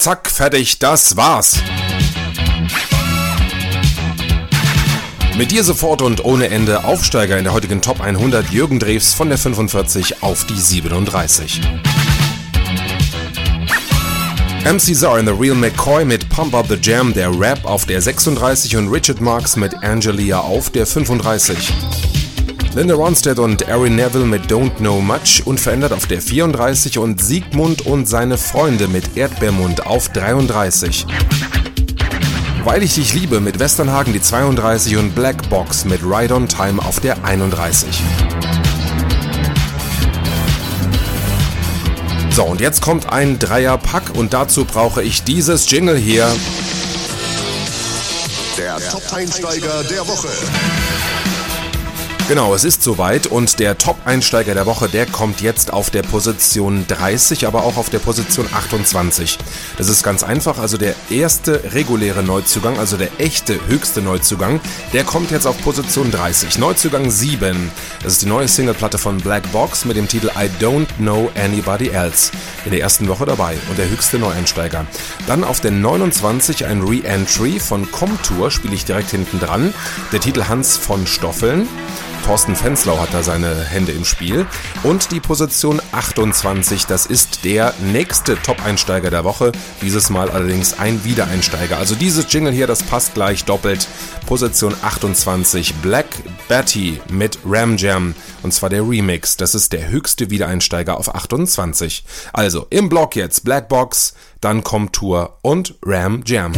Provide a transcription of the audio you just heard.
zack, fertig, das war's. Mit dir sofort und ohne Ende Aufsteiger in der heutigen Top 100 Jürgen Drews von der 45 auf die 37. MC Czar and the Real McCoy mit Pump Up the Jam, der Rap auf der 36 und Richard Marx mit Angelia auf der 35. Linda Ronstadt und Aaron Neville mit Don't Know Much unverändert auf der 34 und Siegmund und seine Freunde mit Erdbeermund auf 33. Weil ich dich liebe mit Westernhagen die 32 und Black Box mit Ride on Time auf der 31. So, und jetzt kommt ein Dreierpack und dazu brauche ich dieses Jingle hier. Der Top-Einsteiger der Woche. Genau, es ist soweit und der Top-Einsteiger der Woche, der kommt jetzt auf der Position 30, aber auch auf der Position 28. Das ist ganz einfach, also der erste reguläre Neuzugang, also der echte höchste Neuzugang, der kommt jetzt auf Position 30. Neuzugang 7, das ist die neue Singleplatte von Black Box mit dem Titel I Don't Know Anybody Else. In der ersten Woche dabei und der höchste Neueinsteiger. Dann auf der 29 ein Re-Entry von Comtour, spiele ich direkt hinten dran. Der Titel Hans von Stoffeln. Thorsten Fenslau hat da seine Hände im Spiel. Und die Position 28, das ist der nächste Top-Einsteiger der Woche. Dieses Mal allerdings ein Wiedereinsteiger. Also dieses Jingle hier, das passt gleich doppelt. Position 28, Black Betty mit Ram Jam. Und zwar der Remix. Das ist der höchste Wiedereinsteiger auf 28. Also im Block jetzt Black Box, dann Comtour und Ram Jam.